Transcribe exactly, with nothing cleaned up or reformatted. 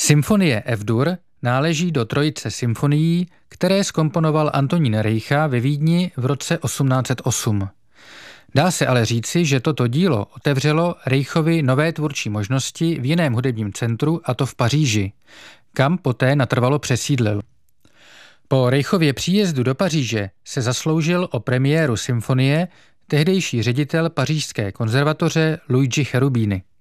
Symfonie F-dur náleží do trojice symfonií, které zkomponoval Antonín Reicha ve Vídni v roce osmnáct set osm. Dá se ale říci, že toto dílo otevřelo Reichovi nové tvůrčí možnosti v jiném hudebním centru, a to v Paříži, kam poté natrvalo přesídlil. Po Reichově příjezdu do Paříže se zasloužil o premiéru symfonie tehdejší ředitel pařížské konzervatoře Luigi Cherubini.